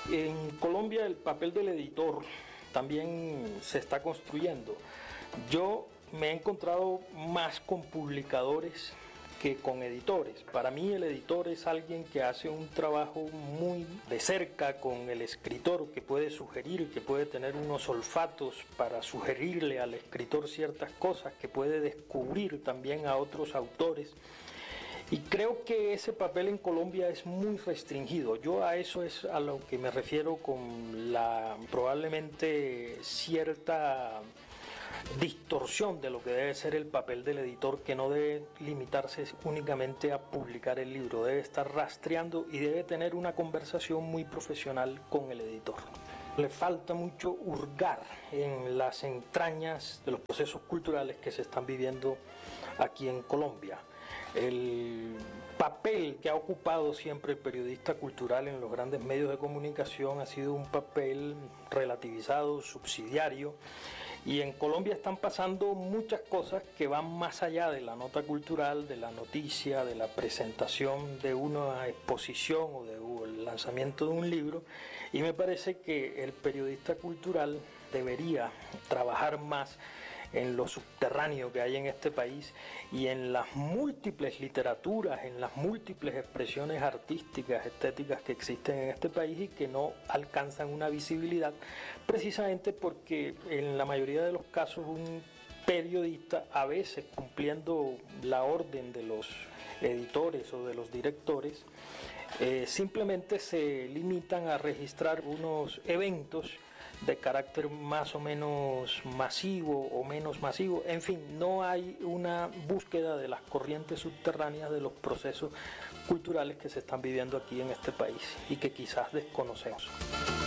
En Colombia el papel del editor también se está construyendo. Yo me he encontrado más con publicadores que con editores. Para mí el editor es alguien que hace un trabajo muy de cerca con el escritor, que puede sugerir, que puede tener unos olfatos para sugerirle al escritor ciertas cosas, que puede descubrir también a otros autores. Y creo que ese papel en Colombia es muy restringido. Yo a eso es a lo que me refiero con la probablemente cierta distorsión de lo que debe ser el papel del editor, que no debe limitarse únicamente a publicar el libro, debe estar rastreando y debe tener una conversación muy profesional con el editor. Le falta mucho hurgar en las entrañas de los procesos culturales que se están viviendo aquí en Colombia. El papel que ha ocupado siempre el periodista cultural en los grandes medios de comunicación ha sido un papel relativizado, subsidiario, y en Colombia están pasando muchas cosas que van más allá de la nota cultural, de la noticia, de la presentación de una exposición o del lanzamiento de un libro, y me parece que el periodista cultural debería trabajar más en lo subterráneo que hay en este país y en las múltiples literaturas, en las múltiples expresiones artísticas, estéticas que existen en este país y que no alcanzan una visibilidad, precisamente porque en la mayoría de los casos un periodista, a veces cumpliendo la orden de los editores o de los directores, simplemente se limitan a registrar unos eventos de carácter más o menos masivo o menos masivo. En fin, no hay una búsqueda de las corrientes subterráneas de los procesos culturales que se están viviendo aquí en este país y que quizás desconocemos.